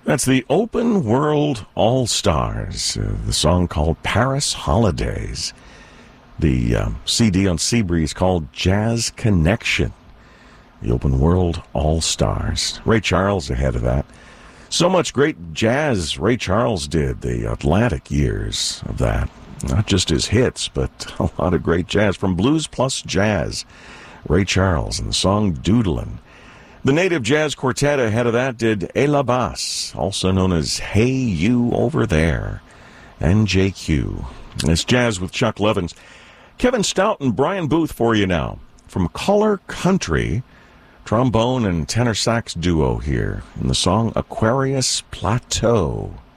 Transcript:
That's the Open World All-Stars, the song called Paris Holidays. The CD on Seabreeze called Jazz Connection. The Open World All-Stars. Ray Charles ahead of that. So much great jazz Ray Charles did, the Atlantic years of that. Not just his hits, but a lot of great jazz. From blues plus jazz, Ray Charles and the song Doodlin'. The Native Jazz Quartet ahead of that did Et La Basse, also known as Hey You Over There, NJQ. It's Jazz with Chuck Levins. Kevin Stout and Brian Booth for you now. From Color Country, trombone and tenor sax duo here in the song Aquarius Plateau.